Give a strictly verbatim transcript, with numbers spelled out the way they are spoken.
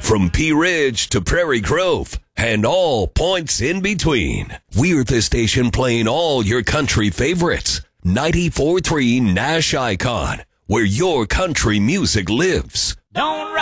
from Pea Ridge to Prairie Grove and all points in between. We're the station playing all your country favorites. ninety-four point three Nash Icon, where your country music lives. Don't